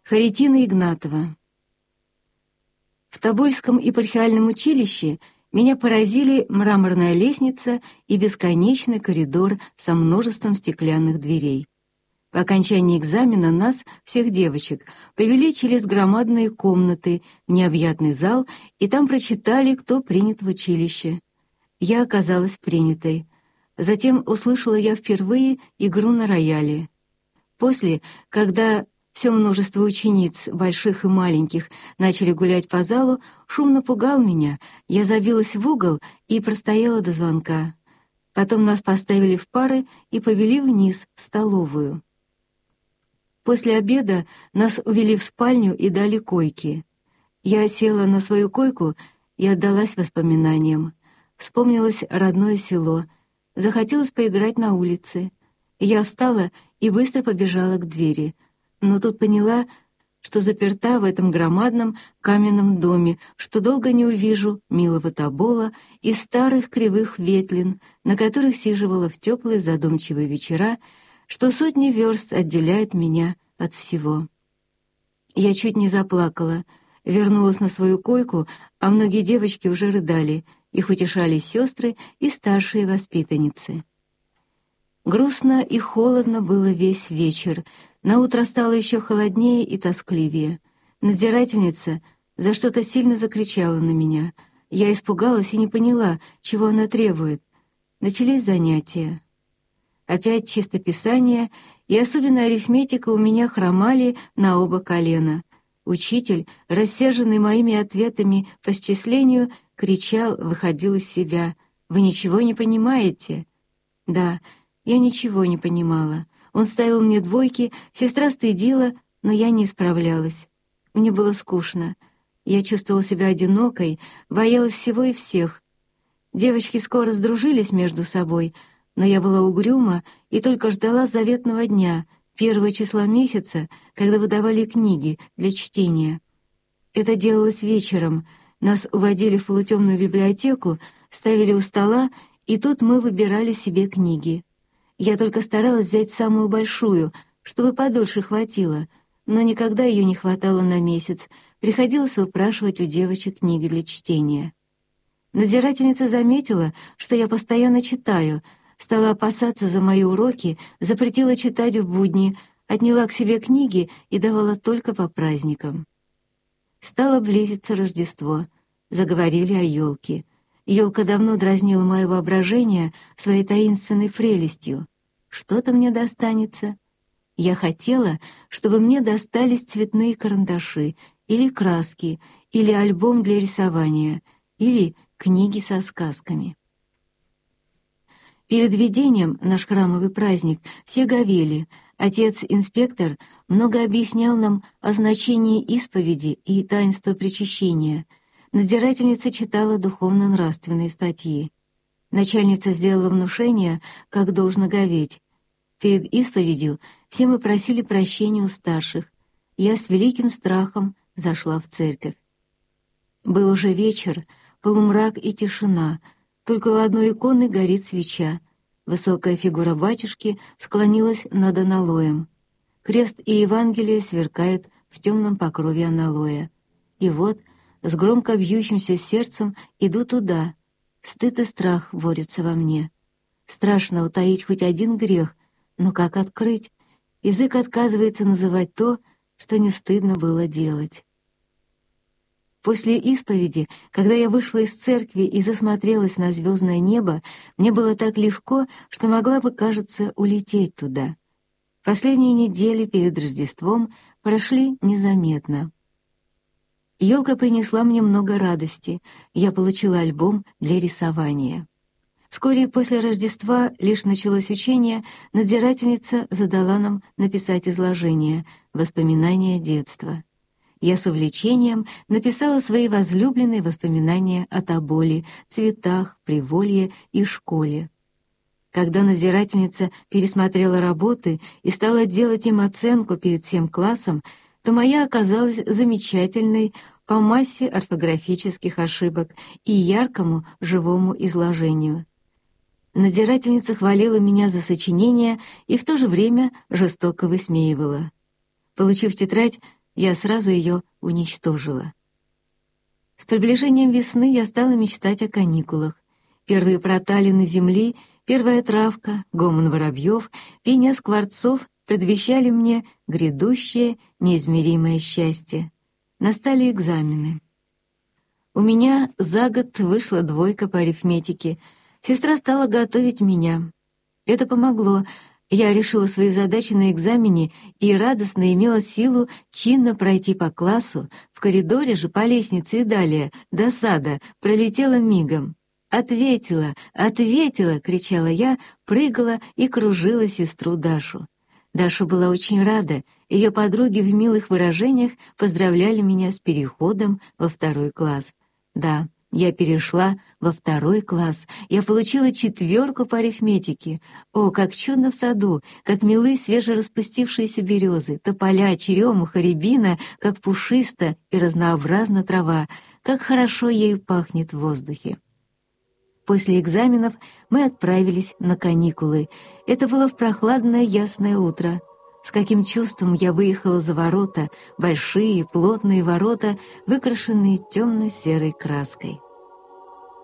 Харитина Игнатова. В Тобольском епархиальном училище меня поразили мраморная лестница и бесконечный коридор со множеством стеклянных дверей. По окончании экзамена нас, всех девочек, повели через громадные комнаты в необъятный зал, и там прочитали, кто принят в училище. Я оказалась принятой. Затем услышала я впервые игру на рояле. После, когда все множество учениц, больших и маленьких, начали гулять по залу, шум напугал меня, я забилась в угол и простояла до звонка. Потом нас поставили в пары и повели вниз, в столовую. После обеда нас увели в спальню и дали койки. Я села на свою койку и отдалась воспоминаниям. Вспомнилось родное село. Захотелось поиграть на улице. Я встала и быстро побежала к двери. Но тут поняла, что заперта в этом громадном каменном доме, что долго не увижу милого тобола и старых кривых ветлин, на которых сиживала в теплые задумчивые вечера, что сотни верст отделяет меня от всего. Я чуть не заплакала, вернулась на свою койку, а многие девочки уже рыдали, их утешали сестры и старшие воспитанницы. Грустно и холодно было весь вечер. Наутро стало еще холоднее и тоскливее. Надзирательница за что-то сильно закричала на меня. Я испугалась и не поняла, чего она требует. Начались занятия. Опять чистописание, и особенно арифметика у меня хромали на оба колена. Учитель, рассерженный моими ответами по счислению, кричал, выходил из себя: «Вы ничего не понимаете?» Да, я ничего не понимала. Он ставил мне двойки, сестра стыдила, но я не справлялась. Мне было скучно. Я чувствовала себя одинокой, боялась всего и всех. Девочки скоро сдружились между собой, но я была угрюма и только ждала заветного дня, 1 числа месяца, когда выдавали книги для чтения. Это делалось вечером. Нас уводили в полутемную библиотеку, ставили у стола, и тут мы выбирали себе книги. Я только старалась взять самую большую, чтобы подольше хватило, но никогда ее не хватало на месяц, приходилось выпрашивать у девочек книги для чтения. Надзирательница заметила, что я постоянно читаю, стала опасаться за мои уроки, запретила читать в будни, отняла к себе книги и давала только по праздникам. Стало близиться Рождество, заговорили о елке. Елка давно дразнила мое воображение своей таинственной прелестью. Что-то мне достанется. Я хотела, чтобы мне достались цветные карандаши, или краски, или альбом для рисования, или книги со сказками. Перед введением наш храмовый праздник все говели. Отец-инспектор много объяснял нам о значении исповеди и таинства причащения. Надзирательница читала духовно-нравственные статьи. Начальница сделала внушение, как должно говеть. Перед исповедью все мы просили прощения у старших. Я с великим страхом зашла в церковь. Был уже вечер, полумрак и тишина, только у одной иконы горит свеча. Высокая фигура батюшки склонилась над аналоем. Крест и Евангелие сверкают в темном покрове аналоя. И вот, с громко бьющимся сердцем иду туда. Стыд и страх борются во мне. Страшно утаить хоть один грех, но как открыть? Язык отказывается называть то, что не стыдно было делать. После исповеди, когда я вышла из церкви и засмотрелась на звездное небо, мне было так легко, что могла бы, кажется, улететь туда. Последние недели перед Рождеством прошли незаметно. Ёлка принесла мне много радости. Я получила альбом для рисования. Вскоре после Рождества лишь началось учение, надзирательница задала нам написать изложение «Воспоминания детства». Я с увлечением написала свои возлюбленные воспоминания о Тоболе, цветах, приволье и школе. Когда надзирательница пересмотрела работы и стала делать им оценку перед всем классом, то моя оказалась замечательной по массе орфографических ошибок и яркому живому изложению. Надзирательница хвалила меня за сочинение и в то же время жестоко высмеивала. Получив тетрадь, Я сразу ее уничтожила. С приближением весны я стала мечтать о каникулах. Первые проталины земли, первая травка, гомон воробьев, пение скворцов предвещали мне грядущее неизмеримое счастье. Настали экзамены. У меня за год вышла 2 по арифметике. Сестра стала готовить меня. Это помогло. Я решила свои задачи на экзамене и радостно имела силу чинно пройти по классу, в коридоре же по лестнице и далее, до сада, пролетела мигом. «Ответила! Ответила!» — кричала я, прыгала и кружила сестру Дашу. Даша была очень рада, ее подруги в милых выражениях поздравляли меня с переходом во 2 класс. Да, я перешла во 2 класс, я получила 4 по арифметике. О, как чудно в саду, как милы свежераспустившиеся березы, тополя, черемуха, рябина, как пушиста и разнообразна трава, как хорошо ею пахнет в воздухе. После экзаменов мы отправились на каникулы. Это было в прохладное ясное утро. С каким чувством я выехала за ворота, большие плотные ворота, выкрашенные темно-серой краской.